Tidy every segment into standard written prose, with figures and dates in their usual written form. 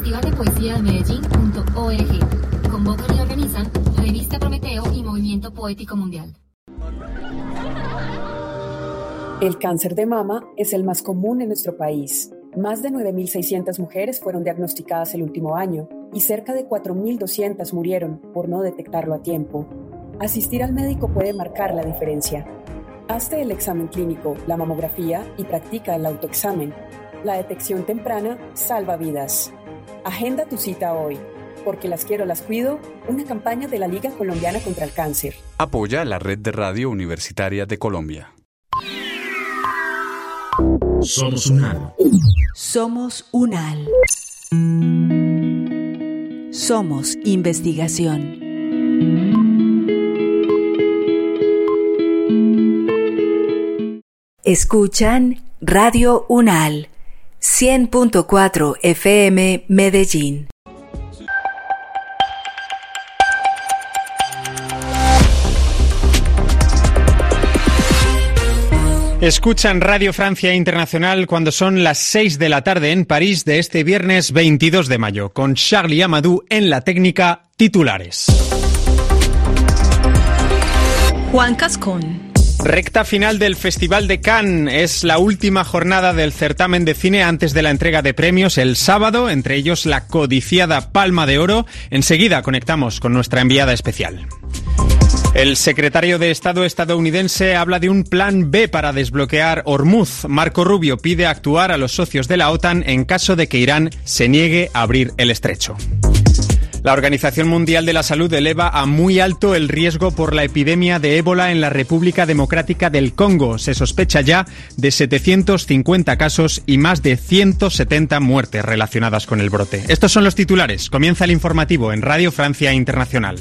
Festival de Poesía de Medellín.org. Convocan y organizan Revista Prometeo y Movimiento Poético Mundial. El cáncer de mama es el más común en nuestro país. Más de 9.600 mujeres fueron diagnosticadas el último año y cerca de 4.200 murieron por no detectarlo a tiempo. Asistir al médico puede marcar la diferencia. Hazte el examen clínico, la mamografía y practica el autoexamen. La detección temprana salva vidas. Agenda tu cita hoy. Porque las quiero, las cuido, una campaña de la Liga Colombiana contra el Cáncer. Apoya la Red de Radio Universitaria de Colombia. Somos UNAL. Somos UNAL. Somos investigación. Escuchan Radio UNAL, 100.4 FM Medellín. Escuchan Radio Francia Internacional cuando son las 6 de la tarde en París de este viernes 22 de mayo, con Charlie Amadou en la técnica. Titulares. Juan Cascón. Recta final del Festival de Cannes. Es la última jornada del certamen de cine antes de la entrega de premios el sábado, entre ellos la codiciada Palma de Oro. Enseguida conectamos con nuestra enviada especial. El secretario de Estado estadounidense habla de un plan B para desbloquear Hormuz. Marco Rubio pide actuar a los socios de la OTAN en caso de que Irán se niegue a abrir el estrecho. La Organización Mundial de la Salud eleva a muy alto el riesgo por la epidemia de ébola en la República Democrática del Congo. Se sospecha ya de 750 casos y más de 170 muertes relacionadas con el brote. Estos son los titulares. Comienza el informativo en Radio Francia Internacional.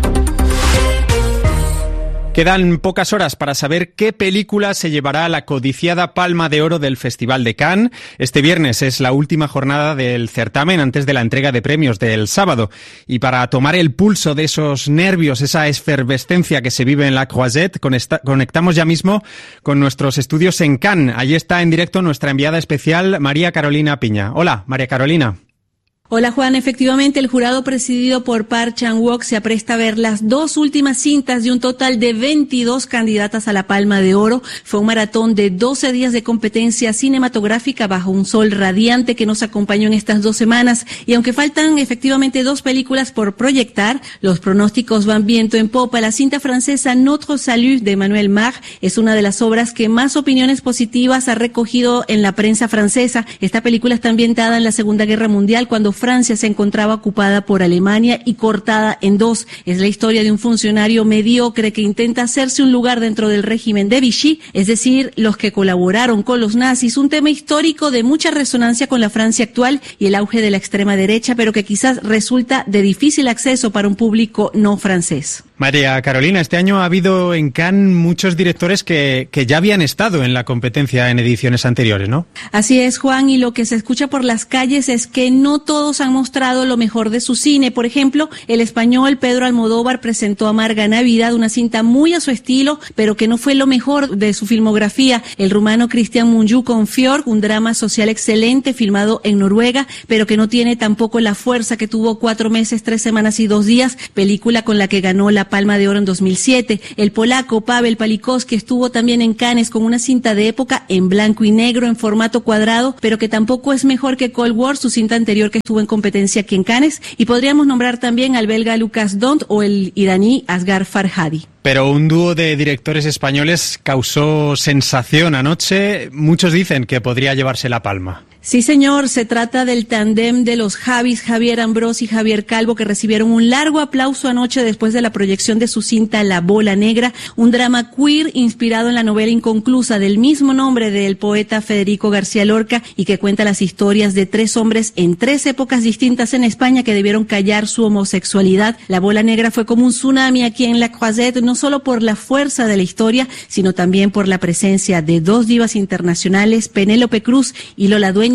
Quedan pocas horas para saber qué película se llevará a la codiciada Palma de Oro del Festival de Cannes. Este viernes es la última jornada del certamen antes de la entrega de premios del sábado. Y para tomar el pulso de esos nervios, esa efervescencia que se vive en la Croisette, conectamos ya mismo con nuestros estudios en Cannes. Allí está en directo nuestra enviada especial, María Carolina Piña. Hola, María Carolina. Hola Juan, efectivamente el jurado presidido por Park Chan-wook se apresta a ver las dos últimas cintas de un total de 22 candidatas a la Palma de Oro. Fue un maratón de 12 días de competencia cinematográfica bajo un sol radiante que nos acompañó en estas 2 semanas. Y aunque faltan efectivamente 2 películas por proyectar, los pronósticos van viento en popa. La cinta francesa Notre Salut de Emmanuel Mar es una de las obras que más opiniones positivas ha recogido en la prensa francesa. Esta película está ambientada en la Segunda Guerra Mundial, cuando Francia se encontraba ocupada por Alemania y cortada en 2. Es la historia de un funcionario mediocre que intenta hacerse un lugar dentro del régimen de Vichy, es decir, los que colaboraron con los nazis, un tema histórico de mucha resonancia con la Francia actual y el auge de la extrema derecha, pero que quizás resulta de difícil acceso para un público no francés. María Carolina, este año ha habido en Cannes muchos directores que ya habían estado en la competencia en ediciones anteriores, ¿no? Así es, Juan, y lo que se escucha por las calles es que no todos han mostrado lo mejor de su cine. Por ejemplo, el español Pedro Almodóvar presentó Amarga Navidad, una cinta muy a su estilo, pero que no fue lo mejor de su filmografía. El rumano Cristian Mungiu con Fjord, un drama social excelente filmado en Noruega, pero que no tiene tampoco la fuerza que tuvo 4 meses, 3 semanas y 2 días, película con la que ganó la Palma de Oro en 2007. El polaco Paweł Palikowski estuvo también en Cannes con una cinta de época en blanco y negro, en formato cuadrado, pero que tampoco es mejor que Cold War, su cinta anterior que estuvo en competencia aquí en Cannes. Y podríamos nombrar también al belga Lucas Dont o el iraní Asghar Farhadi. Pero un dúo de directores españoles causó sensación anoche. Muchos dicen que podría llevarse la palma. Sí, señor, se trata del tándem de los Javis, Javier Ambrós y Javier Calvo, que recibieron un largo aplauso anoche después de la proyección de su cinta La Bola Negra, un drama queer inspirado en la novela inconclusa del mismo nombre del poeta Federico García Lorca y que cuenta las historias de 3 hombres en 3 épocas distintas en España que debieron callar su homosexualidad. La Bola Negra fue como un tsunami aquí en la Croisette, no solo por la fuerza de la historia, sino también por la presencia de 2 divas internacionales, Penélope Cruz y Lola Dueñas,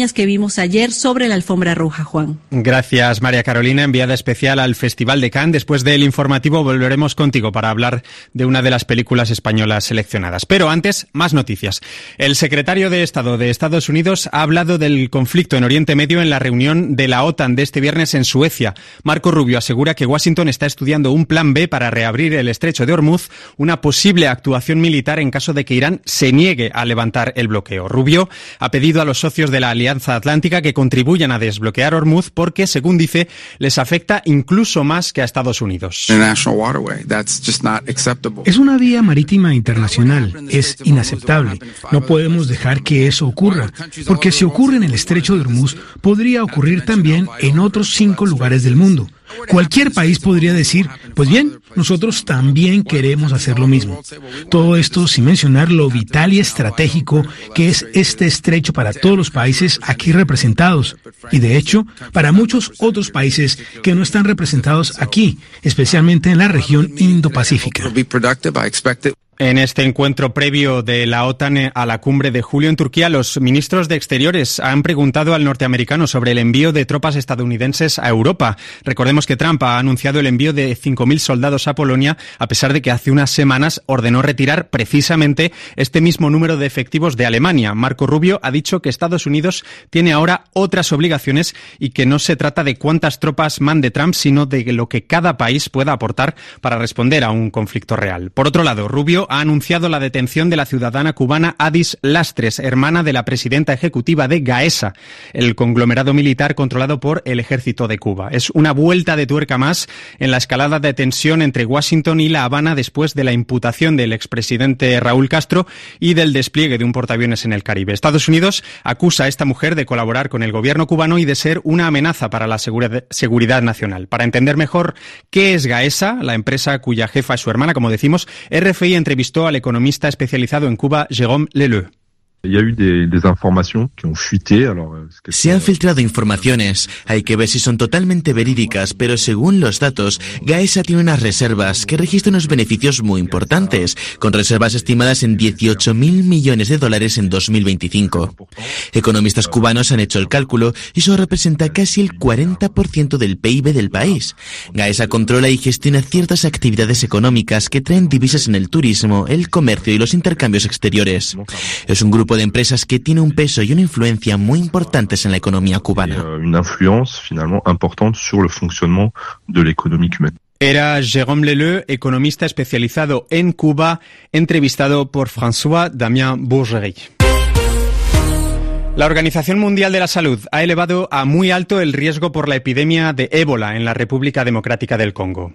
ceremonías que vimos ayer sobre la alfombra roja, Juan. Gracias, María Carolina, enviada especial al Festival de Cannes. Después del informativo volveremos contigo para hablar de una de las películas españolas seleccionadas. Pero antes, más noticias. El secretario de Estado de Estados Unidos ha hablado del conflicto en Oriente Medio en la reunión de la OTAN de este viernes en Suecia. Marco Rubio asegura que Washington está estudiando un plan B para reabrir el estrecho de Hormuz, una posible actuación militar en caso de que Irán se niegue a levantar el bloqueo. Rubio ha pedido a los socios de la Alianza Atlántica que contribuyan a desbloquear Hormuz porque, según dice, les afecta incluso más que a Estados Unidos. Es una vía marítima internacional. Es inaceptable. No podemos dejar que eso ocurra, porque si ocurre en el estrecho de Hormuz, podría ocurrir también en otros 5 lugares del mundo. Cualquier país podría decir, pues bien, nosotros también queremos hacer lo mismo. Todo esto sin mencionar lo vital y estratégico que es este estrecho para todos los países aquí representados y, de hecho, para muchos otros países que no están representados aquí, especialmente en la región Indo-Pacífica. En este encuentro previo de la OTAN a la cumbre de julio en Turquía, los ministros de Exteriores han preguntado al norteamericano sobre el envío de tropas estadounidenses a Europa. Recordemos que Trump ha anunciado el envío de 5.000 soldados a Polonia, a pesar de que hace unas semanas ordenó retirar precisamente este mismo número de efectivos de Alemania. Marco Rubio ha dicho que Estados Unidos tiene ahora otras obligaciones y que no se trata de cuántas tropas mande Trump, sino de lo que cada país pueda aportar para responder a un conflicto real. Por otro lado, Rubio ha anunciado la detención de la ciudadana cubana Adis Lastres, hermana de la presidenta ejecutiva de Gaesa, el conglomerado militar controlado por el ejército de Cuba. Es una vuelta de tuerca más en la escalada de tensión entre Washington y La Habana después de la imputación del expresidente Raúl Castro y del despliegue de un portaaviones en el Caribe. Estados Unidos acusa a esta mujer de colaborar con el gobierno cubano y de ser una amenaza para la seguridad nacional. Para entender mejor qué es Gaesa, la empresa cuya jefa es su hermana, como decimos, RFI entrevistó al economista especializado en Cuba, Jérôme Leleu. Se han filtrado informaciones, hay que ver si son totalmente verídicas, pero según los datos, Gaesa tiene unas reservas que registran unos beneficios muy importantes, con reservas estimadas en $18.000 millones en 2025. Economistas cubanos han hecho el cálculo y eso representa casi el 40% del PIB del país. Gaesa controla y gestiona ciertas actividades económicas que traen divisas en el turismo, el comercio y los intercambios exteriores. Es un grupo de empresas que tiene un peso y una influencia muy importantes en la economía cubana. Era Jérôme Leleu, economista especializado en Cuba, entrevistado por François-Damien Bourgerie. La Organización Mundial de la Salud ha elevado a muy alto el riesgo por la epidemia de ébola en la República Democrática del Congo.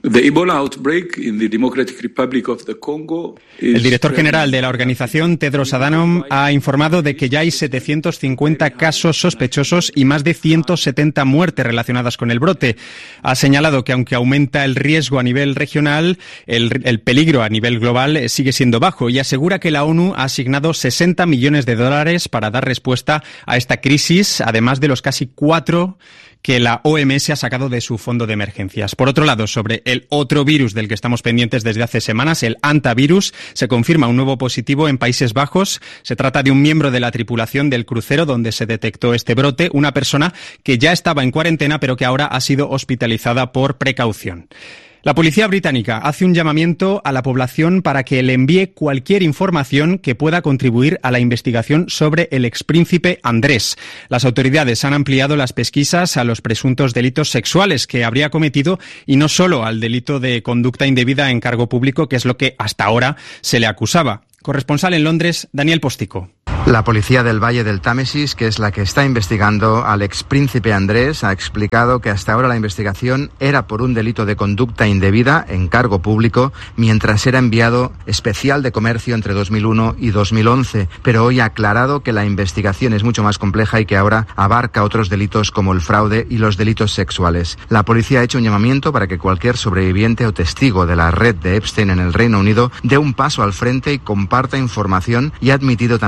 El director general de la organización, Tedros Adhanom, ha informado de que ya hay 750 casos sospechosos y más de 170 muertes relacionadas con el brote. Ha señalado que aunque aumenta el riesgo a nivel regional, el peligro a nivel global sigue siendo bajo y asegura que la ONU ha asignado $60 millones para dar respuesta a esta crisis, además de los casi 4 que la OMS ha sacado de su fondo de emergencias. Por otro lado, sobre el otro virus del que estamos pendientes desde hace semanas, el hantavirus, se confirma un nuevo positivo en Países Bajos. Se trata de un miembro de la tripulación del crucero donde se detectó este brote, una persona que ya estaba en cuarentena pero que ahora ha sido hospitalizada por precaución. La policía británica hace un llamamiento a la población para que le envíe cualquier información que pueda contribuir a la investigación sobre el expríncipe Andrés. Las autoridades han ampliado las pesquisas a los presuntos delitos sexuales que habría cometido y no solo al delito de conducta indebida en cargo público, que es lo que hasta ahora se le acusaba. Corresponsal en Londres, Daniel Postico. La policía del Valle del Támesis, que es la que está investigando al expríncipe Andrés, ha explicado que hasta ahora la investigación era por un delito de conducta indebida en cargo público, mientras era enviado especial de comercio entre 2001 y 2011, pero hoy ha aclarado que la investigación es mucho más compleja y que ahora abarca otros delitos como el fraude y los delitos sexuales. La policía ha hecho un llamamiento para que cualquier sobreviviente o testigo de la red de Epstein en el Reino Unido dé un paso al frente y comparta información, y ha admitido también que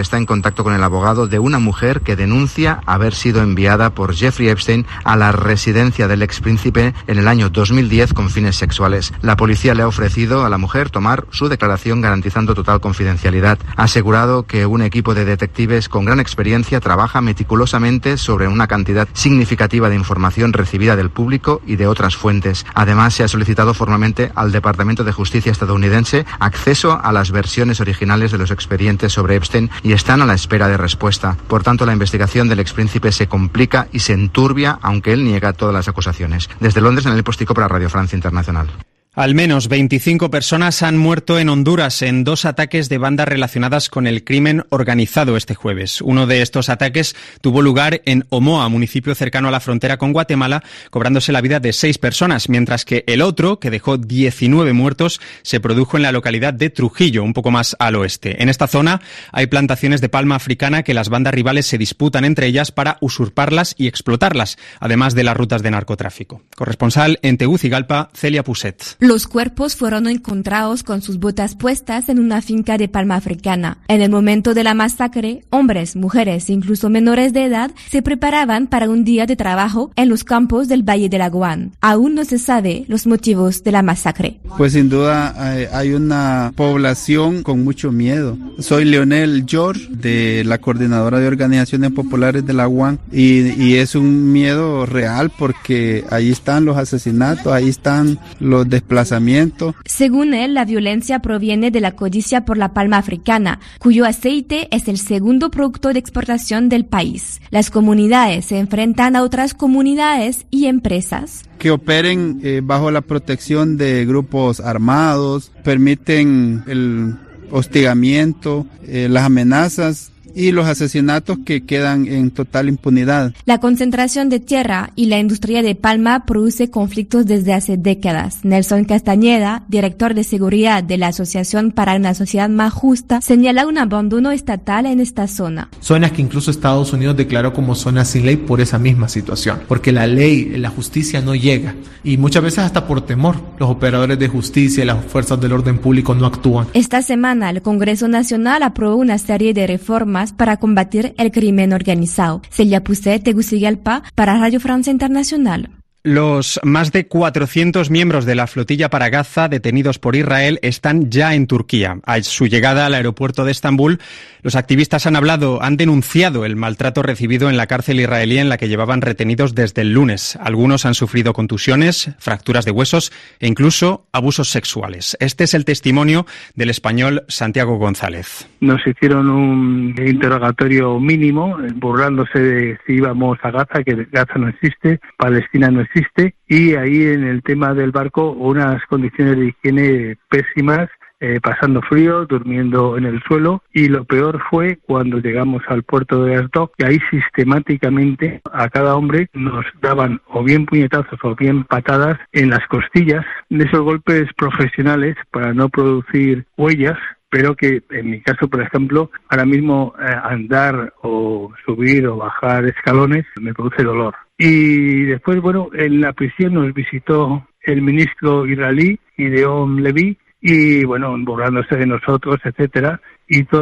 está en contacto con el abogado de una mujer que denuncia haber sido enviada por Jeffrey Epstein a la residencia del expríncipe en el año 2010 con fines sexuales. La policía le ha ofrecido a la mujer tomar su declaración garantizando total confidencialidad. Ha asegurado que un equipo de detectives con gran experiencia trabaja meticulosamente sobre una cantidad significativa de información recibida del público y de otras fuentes. Además, se ha solicitado formalmente al Departamento de Justicia estadounidense acceso a las versiones originales de los expedientes sobre Epstein y están a la espera de respuesta. Por tanto, la investigación del expríncipe se complica y se enturbia, aunque él niega todas las acusaciones. Desde Londres, Daniel Postico para Radio Francia Internacional. Al menos 25 personas han muerto en Honduras en 2 ataques de bandas relacionadas con el crimen organizado este jueves. Uno de estos ataques tuvo lugar en Omoa, municipio cercano a la frontera con Guatemala, cobrándose la vida de 6 personas, mientras que el otro, que dejó 19 muertos, se produjo en la localidad de Trujillo, un poco más al oeste. En esta zona hay plantaciones de palma africana que las bandas rivales se disputan entre ellas para usurparlas y explotarlas, además de las rutas de narcotráfico. Corresponsal en Tegucigalpa, Celia Puset. Los cuerpos fueron encontrados con sus botas puestas en una finca de palma africana. En el momento de la masacre, hombres, mujeres e incluso menores de edad se preparaban para un día de trabajo en los campos del Valle del Aguán. Aún no se sabe los motivos de la masacre. Pues sin duda hay una población con mucho miedo. Soy Leonel George, de la Coordinadora de Organizaciones Populares del Aguán, y es un miedo real porque ahí están los asesinatos, ahí están los desplazamientos. Según él, la violencia proviene de la codicia por la palma africana, cuyo aceite es el segundo producto de exportación del país. Las comunidades se enfrentan a otras comunidades y empresas que operen bajo la protección de grupos armados, permiten el hostigamiento, las amenazas y los asesinatos que quedan en total impunidad. La concentración de tierra y la industria de palma produce conflictos desde hace décadas. Nelson Castañeda, director de seguridad de la Asociación para una Sociedad Más Justa, señala un abandono estatal en esta zona. Zonas que incluso Estados Unidos declaró como zonas sin ley por esa misma situación, porque la ley, la justicia no llega, y muchas veces hasta por temor, los operadores de justicia y las fuerzas del orden público no actúan. Esta semana el Congreso Nacional aprobó una serie de reformas para combatir el crimen organizado. Celia Puset, Tegucigalpa, para Radio Francia Internacional. Los más de 400 miembros de la flotilla para Gaza detenidos por Israel están ya en Turquía. A su llegada al aeropuerto de Estambul, los activistas han denunciado el maltrato recibido en la cárcel israelí en la que llevaban retenidos desde el lunes. Algunos han sufrido contusiones, fracturas de huesos e incluso abusos sexuales. Este es el testimonio del español Santiago González. Nos hicieron un interrogatorio mínimo, burlándose de si íbamos a Gaza, que Gaza no existe, Palestina no existe, y ahí en el tema del barco unas condiciones de higiene pésimas, pasando frío, durmiendo en el suelo, y lo peor fue cuando llegamos al puerto de Asdod, y ahí sistemáticamente a cada hombre nos daban o bien puñetazos o bien patadas en las costillas, de esos golpes profesionales para no producir huellas, pero que en mi caso, por ejemplo, ahora mismo andar o subir o bajar escalones me produce dolor. Y después, bueno, en la prisión nos visitó el ministro israelí, Gideon Levy, y bueno, burlándose de nosotros, etcétera, y toda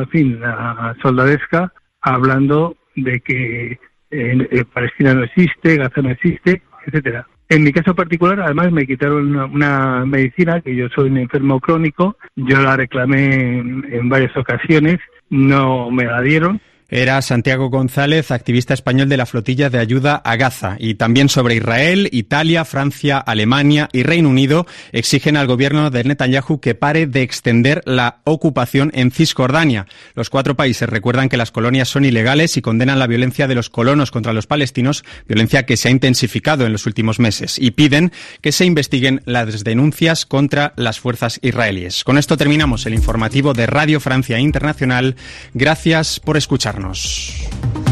la soldadesca hablando de que Palestina no existe, Gaza no existe, etcétera. En mi caso particular, además, me quitaron una medicina, que yo soy un enfermo crónico, yo la reclamé en varias ocasiones, no me la dieron. Era Santiago González, activista español de la flotilla de ayuda a Gaza. Y también sobre Israel, Italia, Francia, Alemania y Reino Unido exigen al gobierno de Netanyahu que pare de extender la ocupación en Cisjordania. Los 4 países recuerdan que las colonias son ilegales y condenan la violencia de los colonos contra los palestinos, violencia que se ha intensificado en los últimos meses, y piden que se investiguen las denuncias contra las fuerzas israelíes. Con esto terminamos el informativo de Radio Francia Internacional. Gracias por escucharnos.